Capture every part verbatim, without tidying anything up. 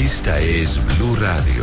Esta es Blue Radio.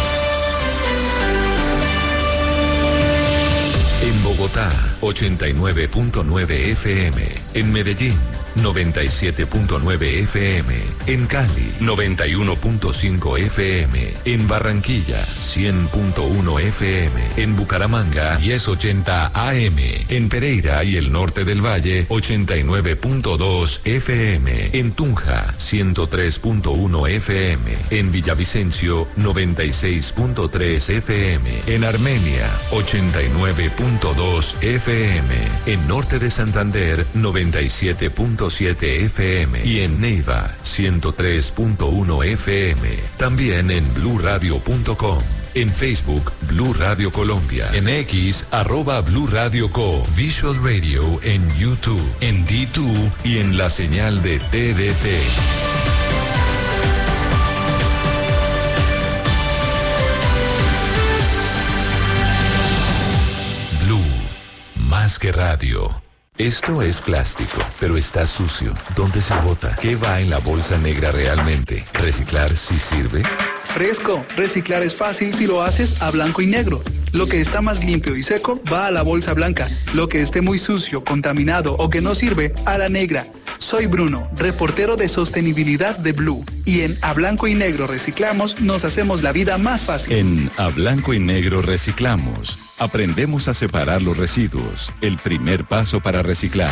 En Bogotá, ochenta y nueve punto nueve F M. En Medellín, noventa y siete punto nueve F M. En Cali, noventa y uno punto cinco F M. En Barranquilla, cien punto uno F M. En Bucaramanga, diez ochenta A M. En Pereira y el norte del Valle, ochenta y nueve punto dos F M. En Tunja, ciento tres punto uno F M. En Villavicencio, noventa y seis punto tres F M. En Armenia, ochenta y nueve punto dos F M. En Norte de Santander, noventa y siete punto siete F M. Y en Neiva, ciento tres punto uno F M. También en blue radio punto com. En Facebook, Blue Radio Colombia. En X, arroba Blue Radio Co. Visual Radio en YouTube, en D dos y en la señal de T D T. Blue, más que radio. Esto es plástico, pero está sucio. ¿Dónde se bota? ¿Qué va en la bolsa negra realmente? ¿Reciclar sí sirve? Fresco, reciclar es fácil si lo haces a blanco y negro. Lo que está más limpio y seco va a la bolsa blanca. Lo que esté muy sucio, contaminado o que no sirve, a la negra. Soy Bruno, reportero de sostenibilidad de Blue. Y en A Blanco y Negro Reciclamos nos hacemos la vida más fácil. En A Blanco y Negro Reciclamos aprendemos a separar los residuos. El primer paso para reciclar.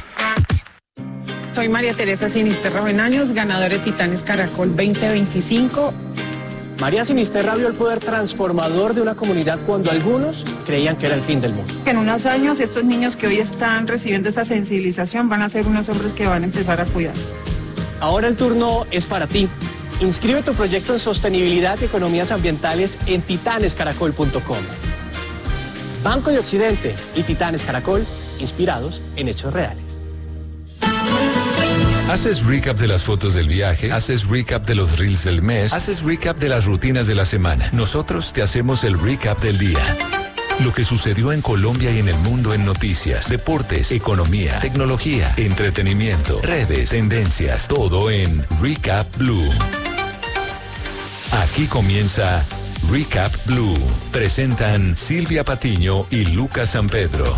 Soy María Teresa Sinisterra Benaños, ganadora de Titanes Caracol veinte veinticinco. María Sinisterra vio el poder transformador de una comunidad cuando algunos creían que era el fin del mundo. En unos años, estos niños que hoy están recibiendo esa sensibilización van a ser unos hombres que van a empezar a cuidar. Ahora el turno es para ti. Inscribe tu proyecto en sostenibilidad y economías ambientales en titanes caracol punto com. Banco de Occidente y Titanes Caracol, inspirados en hechos reales. ¿Haces recap de las fotos del viaje? ¿Haces recap de los reels del mes? ¿Haces recap de las rutinas de la semana? Nosotros te hacemos el recap del día. Lo que sucedió en Colombia y en el mundo en noticias, deportes, economía, tecnología, entretenimiento, redes, tendencias, todo en Recap Blue. Aquí comienza Recap Blue. Presentan Silvia Patiño y Lucas San Pedro.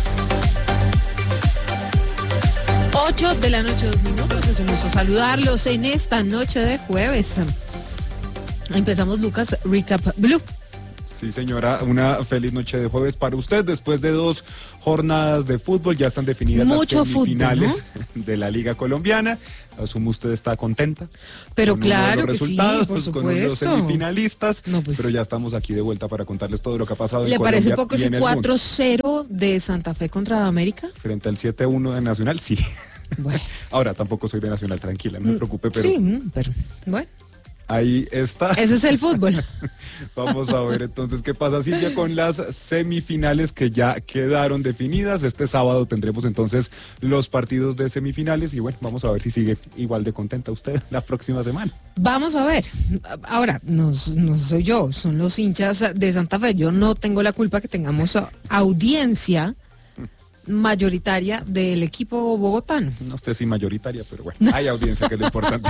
ocho de la noche, dos minutos. Es un gusto saludarlos en esta noche de jueves. Empezamos, Lucas, Recap Blue. Sí, señora, una feliz noche de jueves para usted. Después de dos jornadas de fútbol, ya están definidas Mucho las semifinales fútbol, ¿no? de la Liga Colombiana. Asumo usted está contenta. Pero con claro los que sí, resultados, por supuesto. con los semifinalistas. No, pues, pero ya estamos aquí de vuelta para contarles todo lo que ha pasado en ¿le Colombia. parece poco y ese en el mundo. cuatro cero de Santa Fe contra América? Frente al siete uno de Nacional, sí. Bueno. Ahora, tampoco soy de Nacional, tranquila, no me preocupe, pero Sí, pero bueno, ahí está. ese es el fútbol. Vamos a ver entonces qué pasa, Silvia, con las semifinales que ya quedaron definidas. Este sábado tendremos entonces los partidos de semifinales y bueno, vamos a ver si sigue igual de contenta usted la próxima semana. Vamos a ver. Ahora, no, no soy yo, son los hinchas de Santa Fe. Yo no tengo la culpa que tengamos audiencia mayoritaria del equipo bogotano. No sé si mayoritaria, pero bueno, hay audiencia, que es lo importante.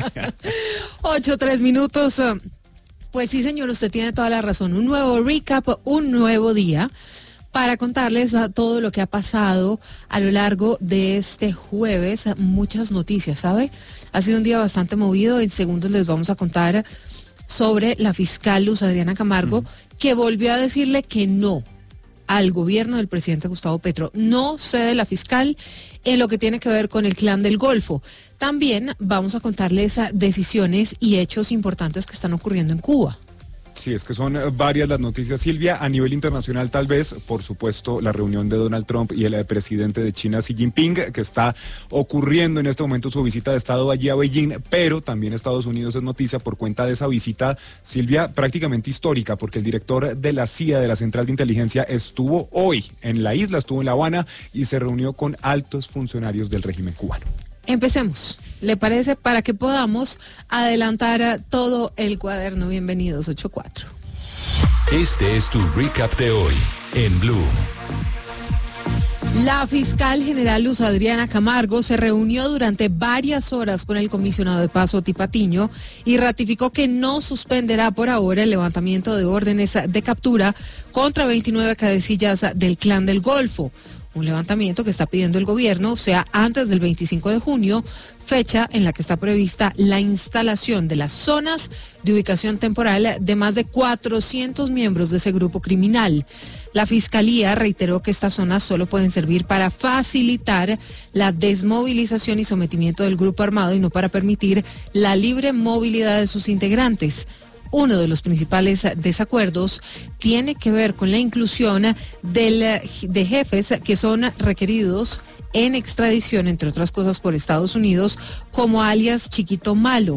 Ocho, tres minutos. Pues sí, señor, usted tiene toda la razón. Un nuevo recap, un nuevo día para contarles a todo lo que ha pasado a lo largo de este jueves. Muchas noticias, ¿sabe? Ha sido un día bastante movido. En segundos les vamos a contar sobre la fiscal Luz Adriana Camargo, mm. que volvió a decirle que no al gobierno del presidente Gustavo Petro. No cede la fiscal en lo que tiene que ver con el Clan del Golfo. También vamos a contarles decisiones y hechos importantes que están ocurriendo en Cuba. Sí, es que son varias las noticias, Silvia. A nivel internacional, tal vez, por supuesto, la reunión de Donald Trump y el presidente de China, Xi Jinping, que está ocurriendo en este momento su visita de Estado allí a Beijing, pero también Estados Unidos es noticia por cuenta de esa visita, Silvia, prácticamente histórica, porque el director de la C I A, de la Central de Inteligencia, estuvo hoy en la isla, estuvo en La Habana y se reunió con altos funcionarios del régimen cubano. Empecemos, ¿le parece? Para que podamos adelantar todo el cuaderno. Bienvenidos, ocho cuatro. Este es tu recap de hoy en Blue. La fiscal general Luz Adriana Camargo se reunió durante varias horas con el comisionado de paz Oti Patiño y ratificó que no suspenderá por ahora el levantamiento de órdenes de captura contra veintinueve cabecillas del Clan del Golfo. Un levantamiento que está pidiendo el gobierno sea antes del veinticinco de junio, fecha en la que está prevista la instalación de las zonas de ubicación temporal de más de cuatrocientos miembros de ese grupo criminal. La Fiscalía reiteró que estas zonas solo pueden servir para facilitar la desmovilización y sometimiento del grupo armado y no para permitir la libre movilidad de sus integrantes. Uno de los principales desacuerdos tiene que ver con la inclusión del, de jefes que son requeridos en extradición, entre otras cosas, por Estados Unidos, como alias Chiquito Malo.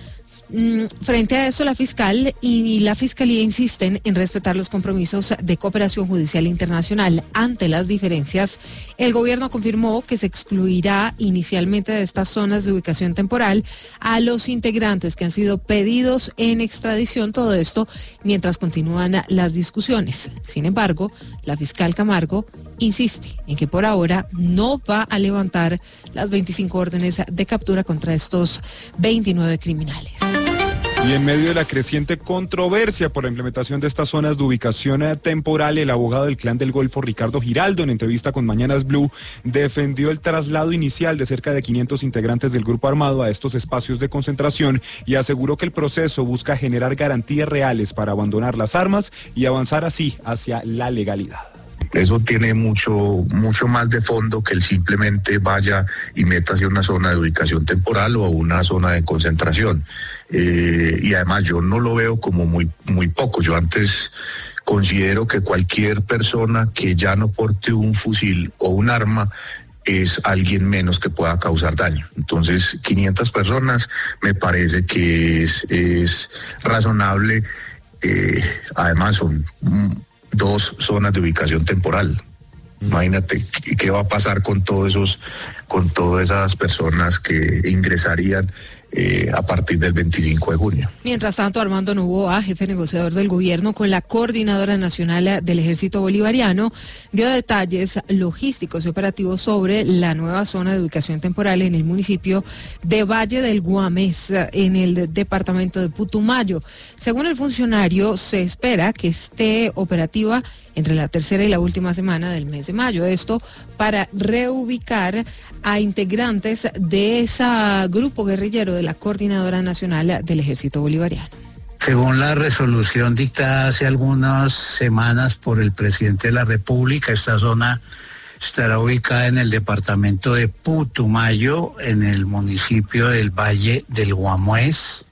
Frente a esto, la fiscal y la fiscalía insisten en respetar los compromisos de cooperación judicial internacional. Ante las diferencias, el gobierno confirmó que se excluirá inicialmente de estas zonas de ubicación temporal a los integrantes que han sido pedidos en extradición, todo esto mientras continúan las discusiones. Sin embargo, la fiscal Camargo insiste en que por ahora no va a levantar las veinticinco órdenes de captura contra estos veintinueve criminales. Y en medio de la creciente controversia por la implementación de estas zonas de ubicación temporal, el abogado del Clan del Golfo, Ricardo Giraldo, en entrevista con Mañanas Blue, defendió el traslado inicial de cerca de quinientos integrantes del grupo armado a estos espacios de concentración y aseguró que el proceso busca generar garantías reales para abandonar las armas y avanzar así hacia la legalidad. Eso tiene mucho, mucho más de fondo que el simplemente vaya y meta hacia una zona de ubicación temporal o a una zona de concentración. Eh, y además yo no lo veo como muy, muy poco. Yo antes considero que cualquier persona que ya no porte un fusil o un arma es alguien menos que pueda causar daño. Entonces, quinientas personas me parece que es, es razonable. Eh, además son dos zonas de ubicación temporal. Imagínate qué va a pasar con todos esos, con todas esas personas que ingresarían eh, a partir del veinticinco de junio. Mientras tanto, Armando Noboa, jefe negociador del gobierno con la Coordinadora Nacional del Ejército Bolivariano, dio detalles logísticos y operativos sobre la nueva zona de ubicación temporal en el municipio de Valle del Guamés, en el departamento de Putumayo. Según el funcionario, se espera que esté operativa entre la tercera y la última semana del mes de mayo. Esto para reubicar a integrantes de ese grupo guerrillero de la Coordinadora Nacional del Ejército Bolivariano. Según la resolución dictada hace algunas semanas por el presidente de la República, esta zona estará ubicada en el departamento de Putumayo, en el municipio del Valle del Guamés.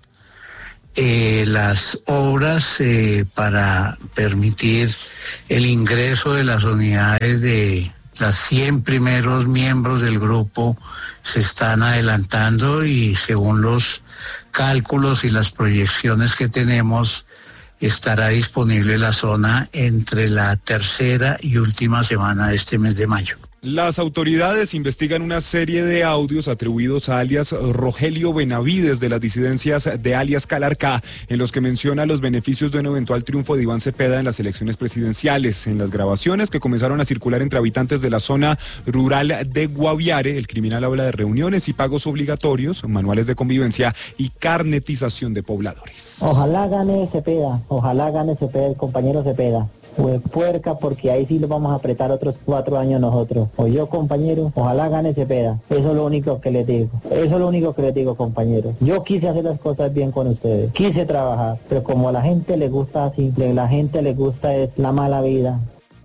Eh, las obras eh, para permitir el ingreso de las unidades de los cien primeros miembros del grupo se están adelantando y según los cálculos y las proyecciones que tenemos, estará disponible la zona entre la tercera y última semana de este mes de mayo. Las autoridades investigan una serie de audios atribuidos a alias Rogelio Benavides de las disidencias de alias Calarcá, en los que menciona los beneficios de un eventual triunfo de Iván Cepeda en las elecciones presidenciales. En las grabaciones que comenzaron a circular entre habitantes de la zona rural de Guaviare, el criminal habla de reuniones y pagos obligatorios, manuales de convivencia y carnetización de pobladores. Ojalá gane Cepeda, ojalá gane Cepeda, el compañero Cepeda. Pues puerca, porque ahí sí lo vamos a apretar otros cuatro años nosotros. O yo, compañero, ojalá gane Cepeda. Eso es lo único que les digo. Eso es lo único que les digo, compañero. Yo quise hacer las cosas bien con ustedes. Quise trabajar. Pero como a la gente le gusta así, a la gente le gusta es la mala vida.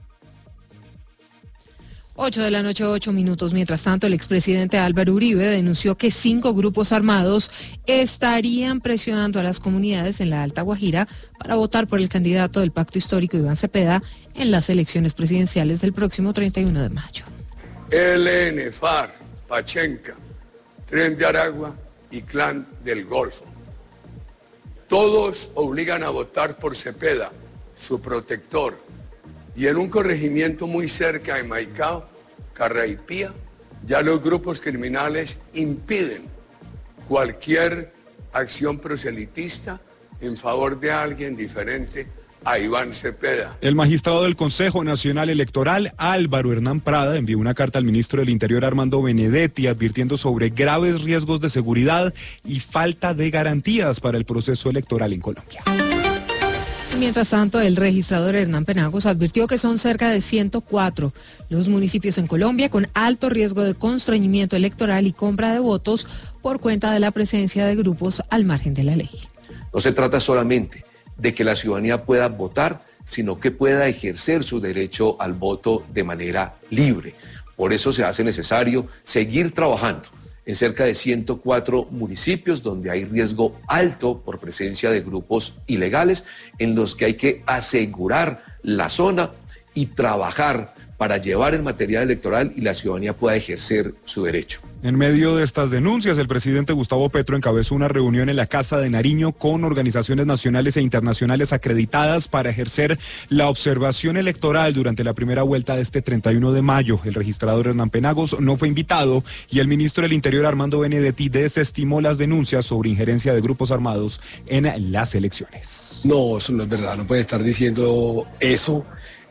ocho de la noche, ocho minutos. Mientras tanto, el expresidente Álvaro Uribe denunció que cinco grupos armados estarían presionando a las comunidades en la Alta Guajira para votar por el candidato del Pacto Histórico, Iván Cepeda, en las elecciones presidenciales del próximo treinta y uno de mayo. E L N, FARC, Pachenca, Tren de Aragua y Clan del Golfo. Todos obligan a votar por Cepeda, su protector. Y en un corregimiento muy cerca de Maicao, Carraipía, ya los grupos criminales impiden cualquier acción proselitista en favor de alguien diferente a Iván Cepeda. El magistrado del Consejo Nacional Electoral, Álvaro Hernán Prada, envió una carta al ministro del Interior, Armando Benedetti, advirtiendo sobre graves riesgos de seguridad y falta de garantías para el proceso electoral en Colombia. Mientras tanto, el registrador Hernán Penagos advirtió que son cerca de ciento cuatro los municipios en Colombia con alto riesgo de constreñimiento electoral y compra de votos por cuenta de la presencia de grupos al margen de la ley. No se trata solamente de que la ciudadanía pueda votar, sino que pueda ejercer su derecho al voto de manera libre. Por eso se hace necesario seguir trabajando en cerca de ciento cuatro municipios donde hay riesgo alto por presencia de grupos ilegales, en los que hay que asegurar la zona y trabajar para llevar el material electoral y la ciudadanía pueda ejercer su derecho. En medio de estas denuncias, el presidente Gustavo Petro encabezó una reunión en la Casa de Nariño con organizaciones nacionales e internacionales acreditadas para ejercer la observación electoral durante la primera vuelta de este treinta y uno de mayo. El registrador Hernán Penagos no fue invitado y el ministro del Interior, Armando Benedetti, desestimó las denuncias sobre injerencia de grupos armados en las elecciones. No, eso no es verdad, no puede estar diciendo eso.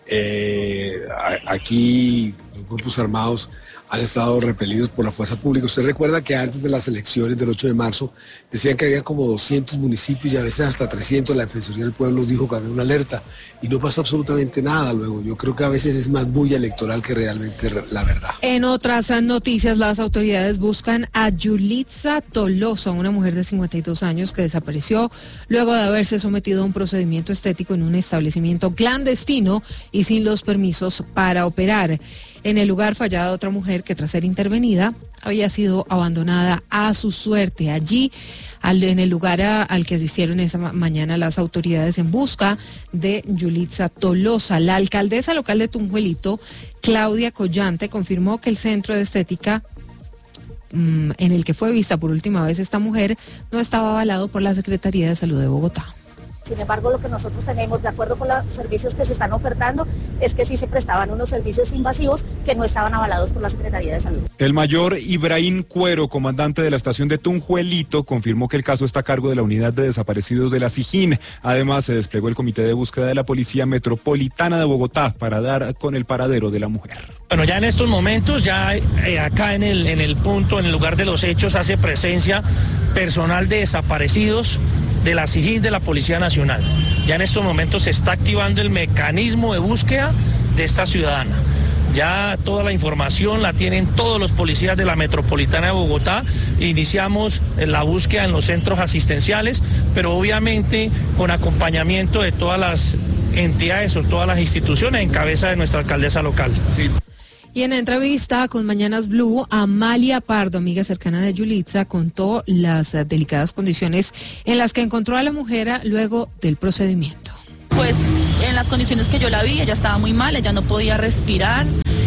Eh, aquí los grupos armados han estado repelidos por la fuerza pública. Usted recuerda que antes de las elecciones del ocho de marzo decían que había como doscientos municipios y a veces hasta trescientos. La Defensoría del Pueblo dijo que había una alerta y no pasó absolutamente nada luego. Yo creo que a veces es más bulla electoral que realmente la verdad. En otras noticias, las autoridades buscan a Yulitza Tolosa, una mujer de cincuenta y dos años que desapareció luego de haberse sometido a un procedimiento estético en un establecimiento clandestino y sin los permisos para operar. En el lugar fallaba otra mujer que, tras ser intervenida, había sido abandonada a su suerte. Allí, al, en el lugar a, al que asistieron esa ma- mañana las autoridades en busca de Yulitza Tolosa. La alcaldesa local de Tunjuelito, Claudia Collante, confirmó que el centro de estética mmm, en el que fue vista por última vez esta mujer no estaba avalado por la Secretaría de Salud de Bogotá. Sin embargo, lo que nosotros tenemos, de acuerdo con los servicios que se están ofertando, es que sí se prestaban unos servicios invasivos que no estaban avalados por la Secretaría de Salud. El mayor Ibrahim Cuero, comandante de la estación de Tunjuelito, confirmó que el caso está a cargo de la unidad de desaparecidos de la SIJIN. Además, se desplegó el comité de búsqueda de la Policía Metropolitana de Bogotá para dar con el paradero de la mujer. Bueno, ya en estos momentos, ya eh, acá en el, en el punto, en el lugar de los hechos, hace presencia personal de desaparecidos de la SIJIN de la Policía Nacional. Ya en estos momentos se está activando el mecanismo de búsqueda de esta ciudadana. Ya toda la información la tienen todos los policías de la Metropolitana de Bogotá. Iniciamos la búsqueda en los centros asistenciales, pero obviamente con acompañamiento de todas las entidades o todas las instituciones en cabeza de nuestra alcaldesa local. Sí. Y en entrevista con Mañanas Blue, Amalia Pardo, amiga cercana de Yulitza, contó las uh, delicadas condiciones en las que encontró a la mujer luego del procedimiento. Pues en las condiciones que yo la vi, ella estaba muy mal, ella no podía respirar,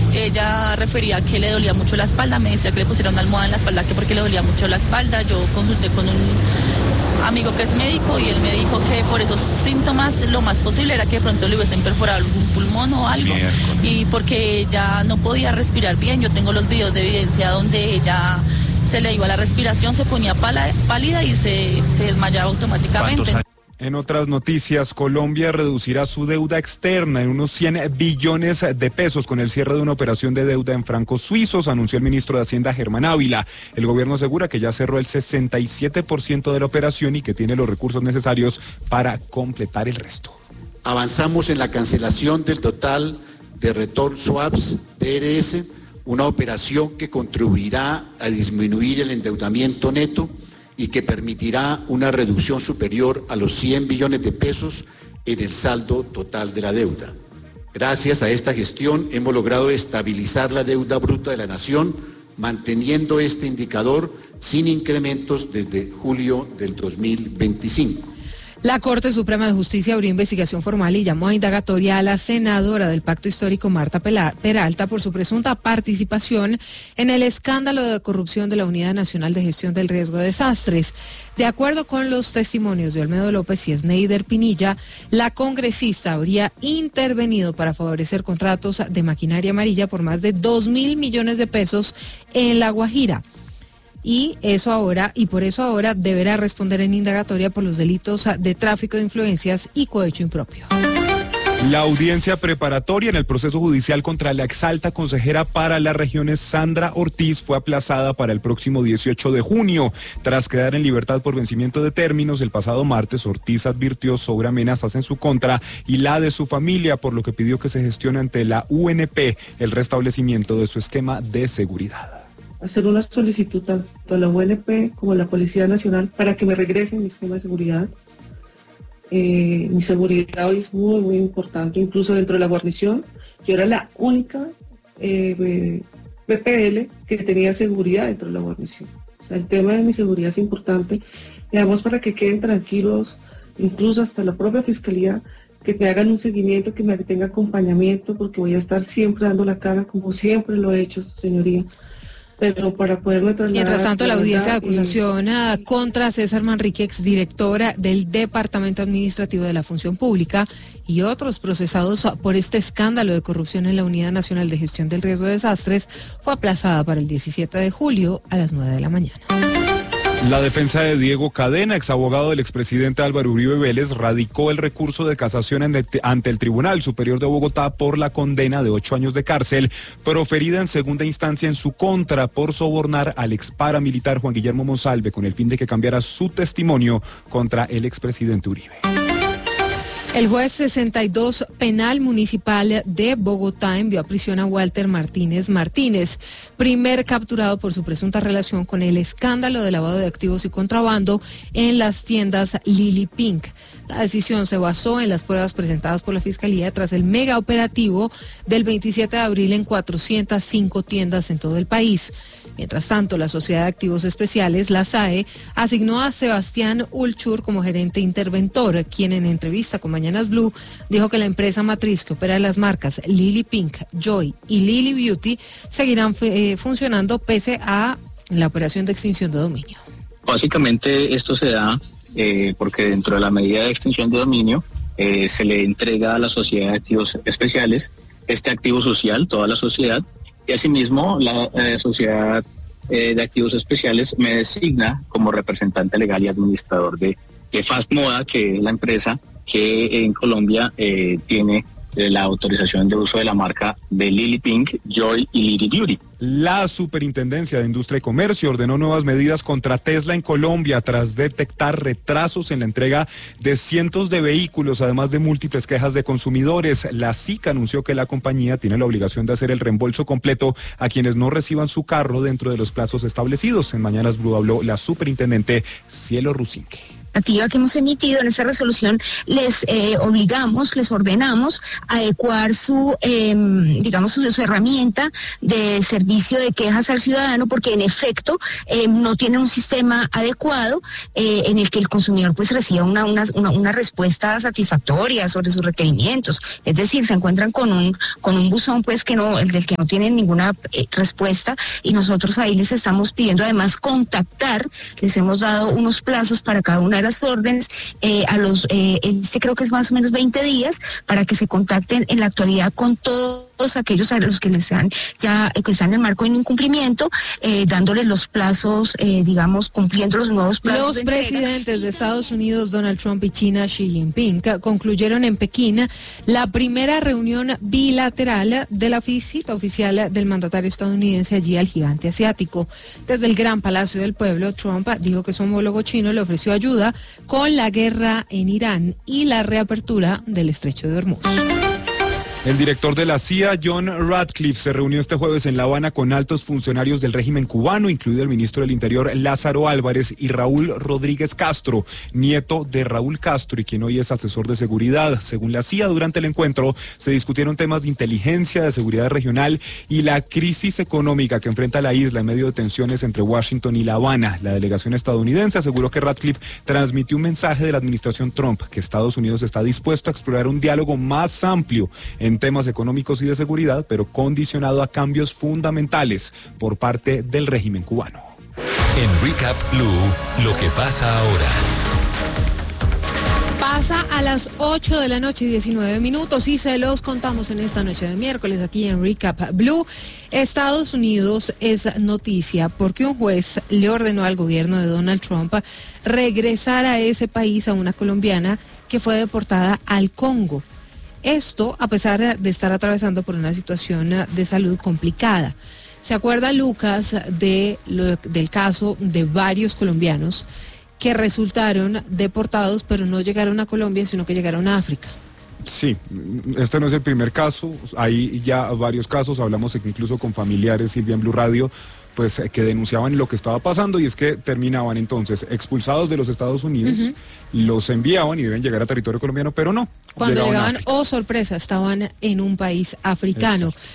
ella refería que le dolía mucho la espalda, me decía que le pusiera una almohada en la espalda que porque le dolía mucho la espalda. Yo consulté con un amigo que es médico y él me dijo que por esos síntomas lo más posible era que de pronto le hubiesen perforado algún pulmón o algo. Miércoles. Y porque ella no podía respirar bien. Yo tengo los videos de evidencia donde ella se le iba la respiración, se ponía pala, pálida y se, se desmayaba automáticamente. En otras noticias, Colombia reducirá su deuda externa en unos cien billones de pesos con el cierre de una operación de deuda en francos suizos, anunció el ministro de Hacienda, Germán Ávila. El gobierno asegura que ya cerró el sesenta y siete por ciento de la operación y que tiene los recursos necesarios para completar el resto. Avanzamos en la cancelación del total de return swaps T R S, una operación que contribuirá a disminuir el endeudamiento neto y que permitirá una reducción superior a los cien billones de pesos en el saldo total de la deuda. Gracias a esta gestión hemos logrado estabilizar la deuda bruta de la nación, manteniendo este indicador sin incrementos desde julio del dos mil veinticinco. La Corte Suprema de Justicia abrió investigación formal y llamó a indagatoria a la senadora del Pacto Histórico, Marta Peralta, por su presunta participación en el escándalo de corrupción de la Unidad Nacional de Gestión del Riesgo de Desastres. De acuerdo con los testimonios de Olmedo López y Sneider Pinilla, la congresista habría intervenido para favorecer contratos de maquinaria amarilla por más de dos mil millones de pesos en La Guajira. y eso ahora, y por eso ahora deberá responder en indagatoria por los delitos de tráfico de influencias y cohecho impropio. La audiencia preparatoria en el proceso judicial contra la exalta consejera para las regiones Sandra Ortiz fue aplazada para el próximo dieciocho de junio. Tras quedar en libertad por vencimiento de términos, el pasado martes Ortiz advirtió sobre amenazas en su contra y la de su familia, por lo que pidió que se gestione ante la U N P el restablecimiento de su esquema de seguridad. Hacer una solicitud tanto a la U N P como a la Policía Nacional para que me regresen mi esquema de seguridad. Eh, mi seguridad hoy es muy, muy importante, incluso dentro de la guarnición. Yo era la única eh, B P L que tenía seguridad dentro de la guarnición. O sea, el tema de mi seguridad es importante, digamos, para que queden tranquilos, incluso hasta la propia Fiscalía, que me hagan un seguimiento, que me tenga acompañamiento, porque voy a estar siempre dando la cara, como siempre lo he hecho, señoría. Pero para poderme trasladar... Mientras tanto, la audiencia de acusación eh, contra César Manrique, exdirectora del Departamento Administrativo de la Función Pública, y otros procesados por este escándalo de corrupción en la Unidad Nacional de Gestión del Riesgo de Desastres, fue aplazada para el diecisiete de julio a las nueve de la mañana. La defensa de Diego Cadena, exabogado del expresidente Álvaro Uribe Vélez, radicó el recurso de casación ante el Tribunal Superior de Bogotá por la condena de ocho años de cárcel, proferida en segunda instancia en su contra por sobornar al ex paramilitar Juan Guillermo Monsalve con el fin de que cambiara su testimonio contra el expresidente Uribe. El juez sesenta y dos penal municipal de Bogotá envió a prisión a Walter Martínez Martínez, primer capturado por su presunta relación con el escándalo de lavado de activos y contrabando en las tiendas Lily Pink. La decisión se basó en las pruebas presentadas por la Fiscalía tras el mega operativo del veintisiete de abril en cuatrocientas cinco tiendas en todo el país. Mientras tanto, la Sociedad de Activos Especiales, la S A E, asignó a Sebastián Ulchur como gerente interventor, quien en entrevista con Mañanas Blue dijo que la empresa matriz que opera las marcas Lily Pink, Joy y Lily Beauty seguirán eh, funcionando pese a la operación de extinción de dominio. Básicamente esto se da eh, porque dentro de la medida de extinción de dominio eh, se le entrega a la Sociedad de Activos Especiales este activo social, toda la sociedad, y asimismo la eh, Sociedad eh, de Activos Especiales me designa como representante legal y administrador de, de Fast Moda, que es la empresa que en Colombia eh, tiene eh, la autorización de uso de la marca de Lily Pink, Joy y Lily Beauty. La Superintendencia de Industria y Comercio ordenó nuevas medidas contra Tesla en Colombia tras detectar retrasos en la entrega de cientos de vehículos, además de múltiples quejas de consumidores. La S I C anunció que la compañía tiene la obligación de hacer el reembolso completo a quienes no reciban su carro dentro de los plazos establecidos. En Mañanas Blue habló la superintendente Cielo Rusinque. Que hemos emitido en esta resolución, les eh, obligamos, les ordenamos adecuar su, eh, digamos, su, su herramienta de servicio de quejas al ciudadano, porque en efecto eh, no tienen un sistema adecuado eh, en el que el consumidor pues reciba una, una, una, una respuesta satisfactoria sobre sus requerimientos. Es decir, se encuentran con un, con un buzón pues que no, el del que no tienen ninguna eh, respuesta, y nosotros ahí les estamos pidiendo además contactar, les hemos dado unos plazos para cada una de las órdenes eh, a los, eh, este creo que es más o menos veinte días, para que se contacten en la actualidad con todos aquellos a los que les han ya que están en el marco de incumplimiento, eh, dándoles los plazos, eh, digamos, cumpliendo los nuevos plazos. Los de presidentes de Estados Unidos, Donald Trump, y China, Xi Jinping, concluyeron en Pekín la primera reunión bilateral de la visita oficial del mandatario estadounidense allí al gigante asiático. Desde el Gran Palacio del Pueblo, Trump dijo que su homólogo chino le ofreció ayuda con la guerra en Irán y la reapertura del Estrecho de Hormuz. El director de la C I A, John Ratcliffe, se reunió este jueves en La Habana con altos funcionarios del régimen cubano, incluido el ministro del Interior Lázaro Álvarez y Raúl Rodríguez Castro, nieto de Raúl Castro y quien hoy es asesor de seguridad. Según la C I A, durante el encuentro se discutieron temas de inteligencia, de seguridad regional y la crisis económica que enfrenta la isla en medio de tensiones entre Washington y La Habana. La delegación estadounidense aseguró que Ratcliffe transmitió un mensaje de la administración Trump, que Estados Unidos está dispuesto a explorar un diálogo más amplio en temas económicos y de seguridad, pero condicionado a cambios fundamentales por parte del régimen cubano. En Recap Blue, lo que pasa ahora. Pasa a las ocho de la noche y diecinueve minutos y se los contamos en esta noche de miércoles aquí en Recap Blue. Estados Unidos es noticia porque un juez le ordenó al gobierno de Donald Trump regresar a ese país a una colombiana que fue deportada al Congo. Esto a pesar de estar atravesando por una situación de salud complicada. ¿Se acuerda, Lucas, de lo, del caso de varios colombianos que resultaron deportados, pero no llegaron a Colombia, sino que llegaron a África? Sí, este no es el primer caso, hay ya varios casos, hablamos incluso con familiares, Silvia, en Blue Radio, pues que denunciaban lo que estaba pasando, y es que terminaban entonces expulsados de los Estados Unidos, uh-huh. los enviaban y deben llegar a territorio colombiano, pero no. Cuando llegaban, oh sorpresa, estaban en un país africano. Exacto.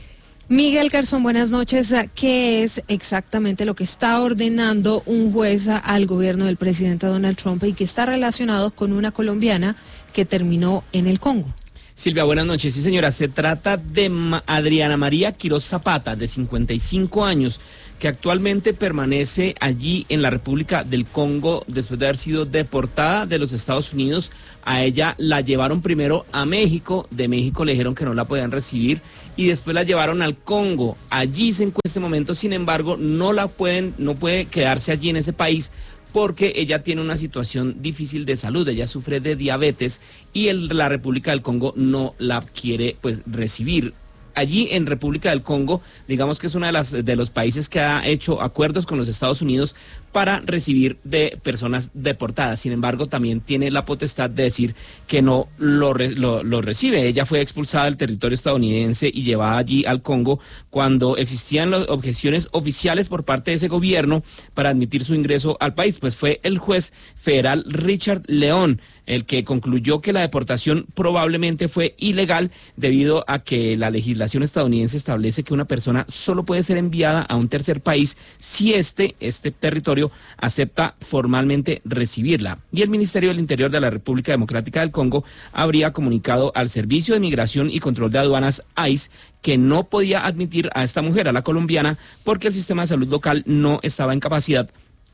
Miguel Garzón, buenas noches. ¿Qué es exactamente lo que está ordenando un juez al gobierno del presidente Donald Trump y que está relacionado con una colombiana que terminó en el Congo? Silvia, buenas noches. Sí, señora, se trata de Ma- Adriana María Quiroz Zapata, de cincuenta y cinco años, que actualmente permanece allí en la República del Congo después de haber sido deportada de los Estados Unidos. A ella la llevaron primero a México, de México le dijeron que no la podían recibir y después la llevaron al Congo. Allí se encuentra en este momento, sin embargo, no la pueden, no puede quedarse allí en ese país porque ella tiene una situación difícil de salud, ella sufre de diabetes y el, la República del Congo no la quiere pues recibir. Allí en República del Congo, digamos que es uno de, las, de los países que ha hecho acuerdos con los Estados Unidos para recibir de personas deportadas. Sin embargo, también tiene la potestad de decir que no lo, re, lo, lo recibe. Ella fue expulsada del territorio estadounidense y llevada allí al Congo cuando existían las objeciones oficiales por parte de ese gobierno para admitir su ingreso al país. Pues fue el juez federal Richard León el que concluyó que la deportación probablemente fue ilegal debido a que la legislación estadounidense establece que una persona solo puede ser enviada a un tercer país si este, este territorio acepta formalmente recibirla. Y el Ministerio del Interior de la República Democrática del Congo habría comunicado al Servicio de Migración y Control de Aduanas I C E que no podía admitir a esta mujer, a la colombiana, porque el sistema de salud local no estaba en capacidad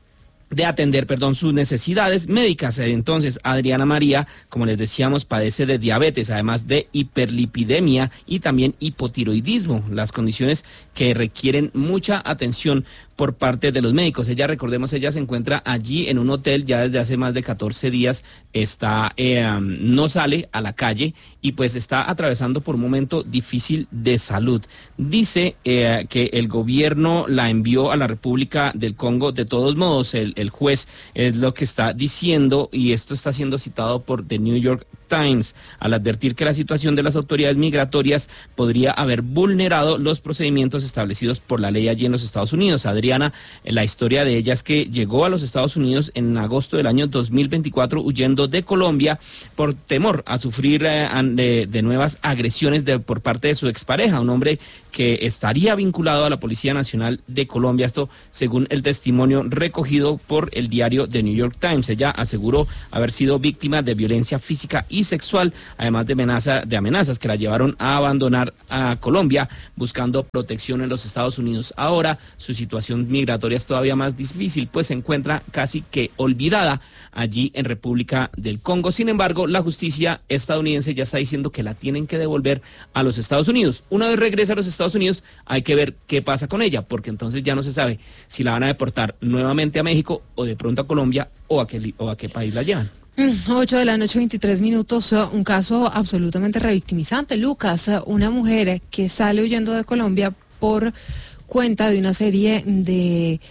de atender, perdón, sus necesidades médicas. Entonces, Adriana María, como les decíamos, padece de diabetes, además de hiperlipidemia y también hipotiroidismo, las condiciones que requieren mucha atención por parte de los médicos. Ella, recordemos, ella se encuentra allí en un hotel ya desde hace más de catorce días, está, eh, no sale a la calle y pues está atravesando por un momento difícil de salud. Dice eh, que el gobierno la envió a la República del Congo. De todos modos, el, el juez es lo que está diciendo, y esto está siendo citado por The New York Times, al advertir que la situación de las autoridades migratorias podría haber vulnerado los procedimientos establecidos por la ley allí en los Estados Unidos. Adriana, la historia de ella es que llegó a los Estados Unidos en agosto del año dos mil veinticuatro huyendo de Colombia por temor a sufrir eh, de, de nuevas agresiones de, por parte de su expareja, un hombre que estaría vinculado a la Policía Nacional de Colombia. Esto según el testimonio recogido por el diario The New York Times. Ella aseguró haber sido víctima de violencia física y sexual, además de, amenaza, de amenazas que la llevaron a abandonar a Colombia buscando protección en los Estados Unidos. Ahora su situación migratoria es todavía más difícil, pues se encuentra casi que olvidada allí en República del Congo. Sin embargo, la justicia estadounidense ya está diciendo que la tienen que devolver a los Estados Unidos. Una vez regresa a los Estados Unidos, hay que ver qué pasa con ella, porque entonces ya no se sabe si la van a deportar nuevamente a México o de pronto a Colombia o a qué, o a qué país la llevan. ocho de la noche, veintitrés minutos, un caso absolutamente revictimizante. Lucas, una mujer que sale huyendo de Colombia por cuenta de una serie de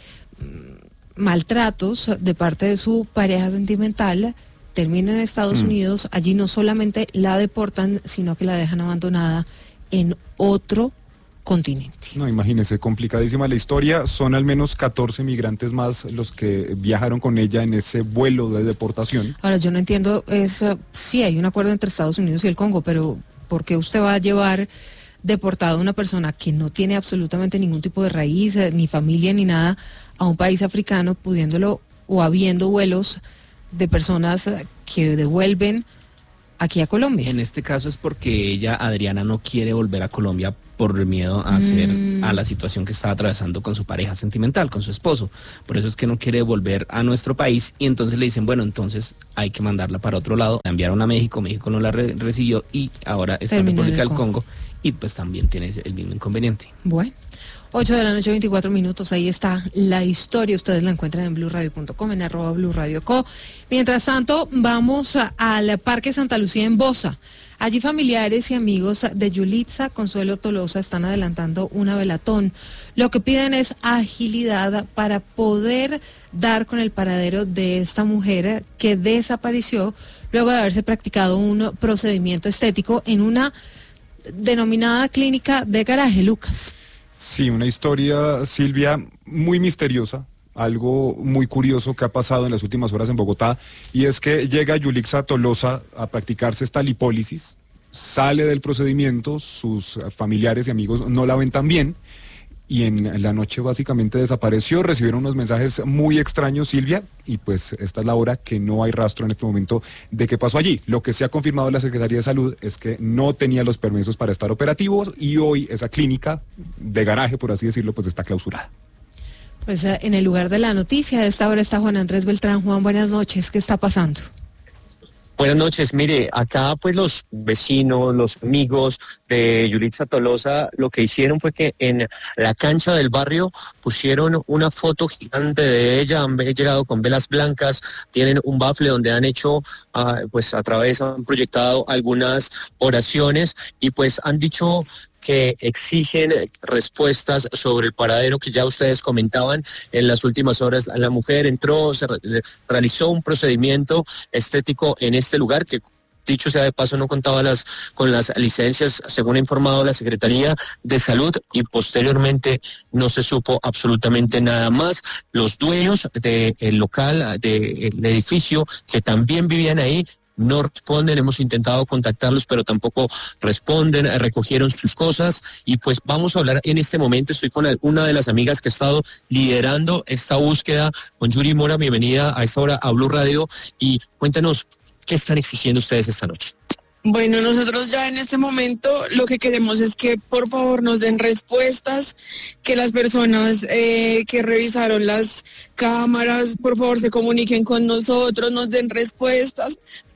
maltratos de parte de su pareja sentimental, termina en Estados mm. Unidos. Allí no solamente la deportan, sino que la dejan abandonada en otro continente. No, imagínese, complicadísima la historia. Son al menos catorce migrantes más los que viajaron con ella en ese vuelo de deportación. Ahora, yo no entiendo, es sí hay un acuerdo entre Estados Unidos y el Congo, pero ¿por qué usted va a llevar deportado a una persona que no tiene absolutamente ningún tipo de raíz, ni familia, ni nada, a un país africano, pudiéndolo o habiendo vuelos de personas que devuelven aquí a Colombia? En este caso es porque ella, Adriana, no quiere volver a Colombia por el miedo a hacer Mm. a la situación que estaba atravesando con su pareja sentimental, con su esposo. Por eso es que no quiere volver a nuestro país y entonces le dicen, bueno, entonces hay que mandarla para otro lado. La enviaron a México, México no la re- recibió y ahora está en Terminó en República el del Congo. Congo y pues también tiene el mismo inconveniente. Bueno, ocho de la noche, veinticuatro minutos, ahí está la historia, ustedes la encuentran en blue radio punto com, en arroba blue radio co. Mientras tanto, vamos a- al Parque Santa Lucía en Bosa. Allí familiares y amigos de Yulitza Consuelo Tolosa están adelantando una velatón. Lo que piden es agilidad para poder dar con el paradero de esta mujer que desapareció luego de haberse practicado un procedimiento estético en una denominada clínica de garaje, Lucas. Sí, una historia, Silvia, muy misteriosa, algo muy curioso que ha pasado en las últimas horas en Bogotá, y es que llega Yulitza Tolosa a practicarse esta lipólisis, sale del procedimiento, sus familiares y amigos no la ven tan bien, y en la noche básicamente desapareció. Recibieron unos mensajes muy extraños, Silvia, y pues esta es la hora que no hay rastro en este momento de qué pasó allí. Lo que se ha confirmado en la Secretaría de Salud es que no tenía los permisos para estar operativos y hoy esa clínica de garaje, por así decirlo, pues está clausurada. Pues eh, en el lugar de la noticia, a esta hora está Juan Andrés Beltrán. Juan, buenas noches, ¿qué está pasando? Buenas noches, mire, acá pues los vecinos, los amigos de Yulitza Tolosa lo que hicieron fue que en la cancha del barrio pusieron una foto gigante de ella, han llegado con velas blancas, tienen un bafle donde han hecho, uh, pues a través han proyectado algunas oraciones y pues han dicho que exigen respuestas sobre el paradero que ya ustedes comentaban en las últimas horas. La mujer entró, se re- realizó un procedimiento estético en este lugar que, dicho sea de paso, no contaba las, con las licencias, según ha informado la Secretaría de Salud, y posteriormente no se supo absolutamente nada más. Los dueños del local, del edificio, que también vivían ahí, no responden, hemos intentado contactarlos, pero tampoco responden, recogieron sus cosas y pues vamos a hablar en este momento. Estoy con una de las amigas que ha estado liderando esta búsqueda, con Yuri Mora. Bienvenida a esta hora a Blue Radio y cuéntanos, ¿qué están exigiendo ustedes esta noche? Bueno, nosotros ya en este momento lo que queremos es que por favor nos den respuestas, que las personas eh, que revisaron las cámaras, por favor se comuniquen con nosotros, nos den respuestas,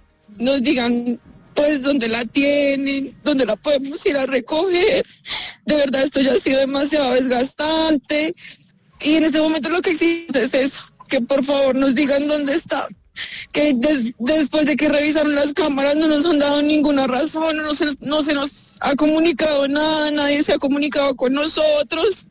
nos digan pues dónde la tienen, dónde la podemos ir a recoger. De verdad esto ya ha sido demasiado desgastante y en este momento lo que existe es eso, que por favor nos digan dónde está, que des, después de que revisaron las cámaras no nos han dado ninguna razón, no se, no se nos ha comunicado nada, nadie se ha comunicado con nosotros.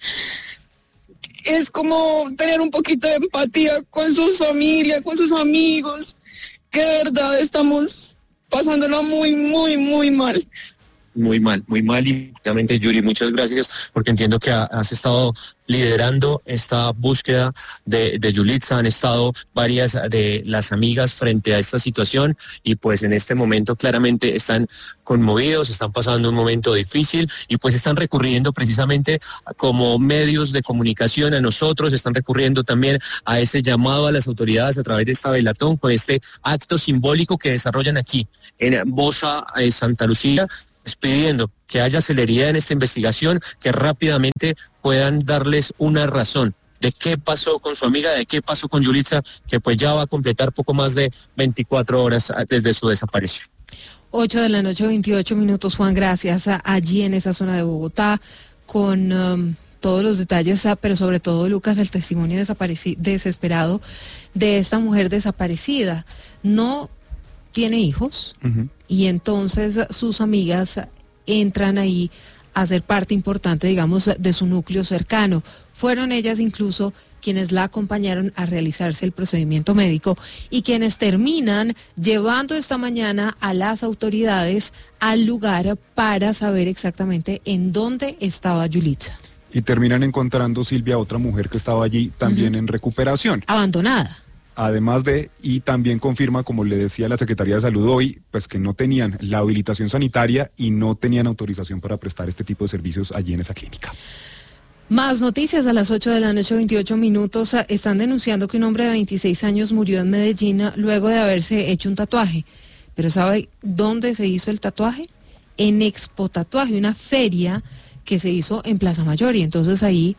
Es como tener un poquito de empatía con su familia, con sus amigos, que de verdad estamos pasándola muy, muy, muy mal. Muy mal, muy mal y realmente, Yuri, muchas gracias porque entiendo que ha, has estado liderando esta búsqueda de, de Yulitza, han estado varias de las amigas frente a esta situación y pues en este momento claramente están conmovidos, están pasando un momento difícil y pues están recurriendo precisamente como medios de comunicación a nosotros, están recurriendo también a ese llamado a las autoridades a través de esta velatón con este acto simbólico que desarrollan aquí en Bosa, eh, Santa Lucía, pidiendo que haya celeridad en esta investigación, que rápidamente puedan darles una razón de qué pasó con su amiga, de qué pasó con Yulitza, que pues ya va a completar poco más de veinticuatro horas desde su desaparición. ocho de la noche, veintiocho minutos, Juan, gracias. A, allí en esa zona de Bogotá, con um, todos los detalles, pero sobre todo, Lucas, el testimonio desapareci- desesperado de esta mujer desaparecida. No tiene hijos, uh-huh. y entonces sus amigas entran ahí a ser parte importante, digamos, de su núcleo cercano. Fueron ellas incluso quienes la acompañaron a realizarse el procedimiento médico y quienes terminan llevando esta mañana a las autoridades al lugar para saber exactamente en dónde estaba Yulitza. Y terminan encontrando, Silvia, otra mujer que estaba allí también uh-huh. en recuperación. Abandonada. Además de, y también confirma, como le decía la Secretaría de Salud hoy, pues que no tenían la habilitación sanitaria y no tenían autorización para prestar este tipo de servicios allí en esa clínica. Más noticias a las ocho de la noche, veintiocho minutos. Están denunciando que un hombre de veintiséis años murió en Medellín luego de haberse hecho un tatuaje. ¿Pero sabe dónde se hizo el tatuaje? En Expo Tatuaje, una feria que se hizo en Plaza Mayor. Y entonces ahí,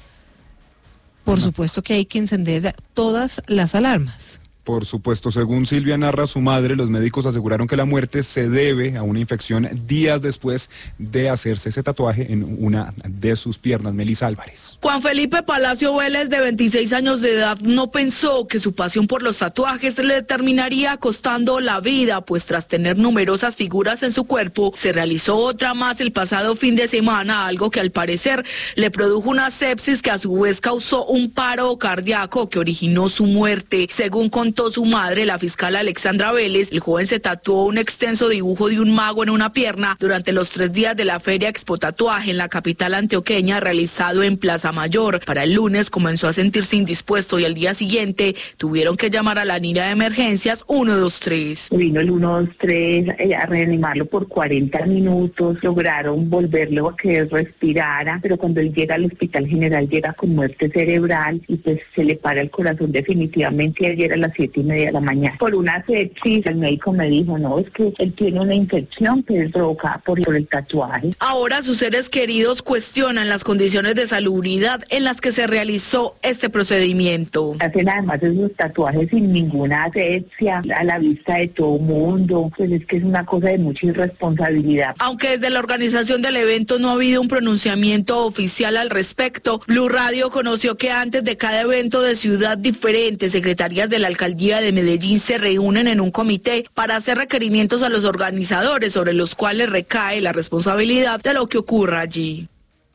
por no. supuesto que hay que encender todas las alarmas. Por supuesto, según Silvia narra su madre, los médicos aseguraron que la muerte se debe a una infección días después de hacerse ese tatuaje en una de sus piernas. Melissa Álvarez. Juan Felipe Palacio Vélez, de veintiséis años de edad, no pensó que su pasión por los tatuajes le terminaría costando la vida, pues tras tener numerosas figuras en su cuerpo, se realizó otra más el pasado fin de semana, algo que al parecer le produjo una sepsis que a su vez causó un paro cardíaco que originó su muerte. Según contó su madre, la fiscal Alexandra Vélez, el joven se tatuó un extenso dibujo de un mago en una pierna durante los tres días de la Feria Expo Tatuaje en la capital antioqueña, realizado en Plaza Mayor. Para el lunes comenzó a sentirse indispuesto y al día siguiente tuvieron que llamar a la línea de emergencias uno dos tres. Vino el uno dos tres a reanimarlo por cuarenta minutos, lograron volverlo a que respirara, pero cuando él llega al Hospital General llega con muerte cerebral y pues se le para el corazón definitivamente ayer a las siete y media de la mañana. Por una sepsis, el médico me dijo, no, es que él tiene una infección que es provocada por, por el tatuaje. Ahora sus seres queridos cuestionan las condiciones de salubridad en las que se realizó este procedimiento. Hacen además esos tatuajes sin ninguna asepsia, a la vista de todo mundo, pues es que es una cosa de mucha irresponsabilidad. Aunque desde la organización del evento no ha habido un pronunciamiento oficial al respecto, Blue Radio conoció que antes de cada evento de ciudad diferente, secretarías de la alcaldía de Medellín se reúnen en un comité para hacer requerimientos a los organizadores sobre los cuales recae la responsabilidad de lo que ocurra allí.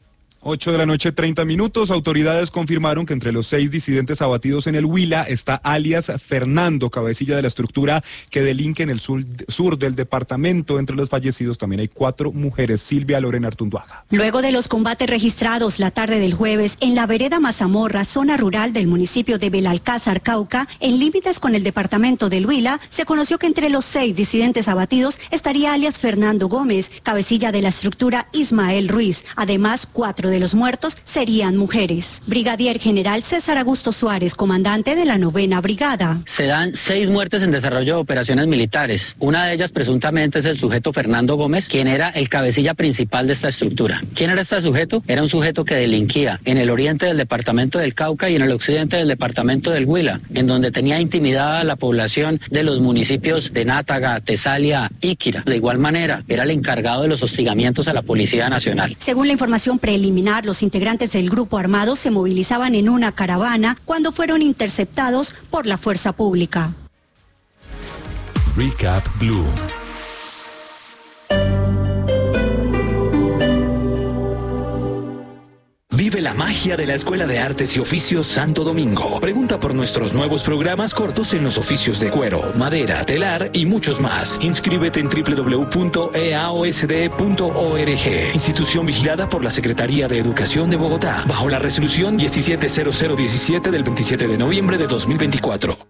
ocho de la noche, treinta minutos. Autoridades confirmaron que entre los seis disidentes abatidos en el Huila está alias Fernando, cabecilla de la estructura que delinque en el sur, sur del departamento. Entre los fallecidos también hay cuatro mujeres. Silvia Lorena Artunduaga. Luego de los combates registrados la tarde del jueves en la vereda Mazamorra, zona rural del municipio de Belalcázar, Cauca, en límites con el departamento del Huila, se conoció que entre los seis disidentes abatidos estaría alias Fernando Gómez, cabecilla de la estructura Ismael Ruiz. Además, cuatro de los muertos serían mujeres. Brigadier General César Augusto Suárez, comandante de la novena brigada. Se dan seis muertes en desarrollo de operaciones militares. Una de ellas presuntamente es el sujeto Fernando Gómez, quien era el cabecilla principal de esta estructura. ¿Quién era este sujeto? Era un sujeto que delinquía en el oriente del departamento del Cauca y en el occidente del departamento del Huila, en donde tenía intimidada a la población de los municipios de Nátaga, Tesalia, Íquira. De igual manera, era el encargado de los hostigamientos a la Policía Nacional. Según la información preliminar, los integrantes del grupo armado se movilizaban en una caravana cuando fueron interceptados por la fuerza pública. Recap Blue. Vive la magia de la Escuela de Artes y Oficios Santo Domingo. Pregunta por nuestros nuevos programas cortos en los oficios de cuero, madera, telar y muchos más. Inscríbete en doble u doble u doble u punto e a o s d punto org. Institución vigilada por la Secretaría de Educación de Bogotá, bajo la resolución diecisiete cero cero diecisiete del veintisiete de noviembre de dos mil veinticuatro.